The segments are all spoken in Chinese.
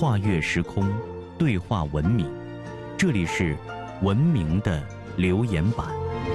跨越时空，对话文明。这里是文明的留言板。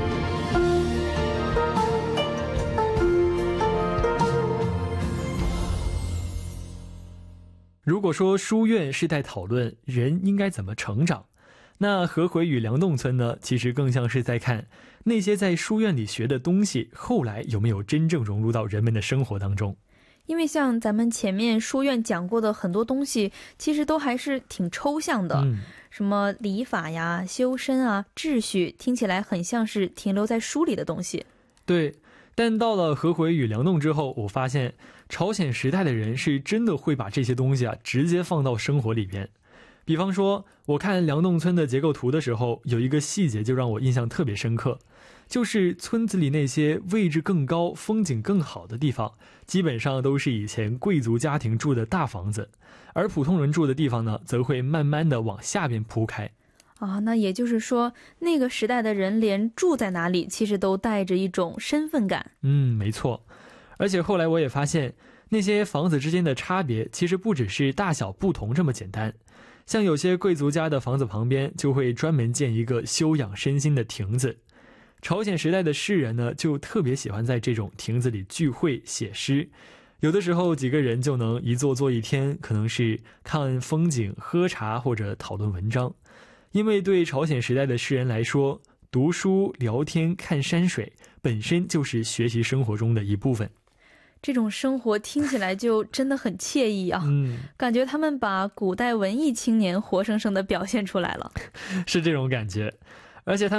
如果说书院是在讨论人应该怎么成长，那河回与梁洞村呢，其实更像是在看那些在书院里学的东西后来有没有真正融入到人们的生活当中。 因为像咱们前面书院讲过的很多东西，其实都还是挺抽象的，什么礼法呀、修身啊、秩序，听起来很像是停留在书里的东西。 对，但到了河回与梁洞之后，我发现朝鲜时代的人是真的会把这些东西直接放到生活里边。比方说，我看梁洞村的结构图的时候，有一个细节就让我印象特别深刻，就是村子里那些位置更高、风景更好的地方，基本上都是以前贵族家庭住的大房子，而普通人住的地方呢，则会慢慢的往下边铺开。 那也就是说，那个时代的人连住在哪里，其实都带着一种身份感。 没错。而且后来我也发现，那些房子之间的差别，其实不只是大小不同这么简单。像有些贵族家的房子旁边，就会专门建一个休养身心的亭子。朝鲜时代的士人呢，就特别喜欢在这种亭子里聚会写诗。有的时候几个人就能一坐坐一天，可能是看风景、喝茶或者讨论文章。因为对朝鲜时代的士人来说，读书、聊天、看山水本身就是学习生活中的一部分。 这种生活听起来就真的很惬意啊，感觉他们把古代文艺青年活生生地表现出来了。 是这种感觉，而且他们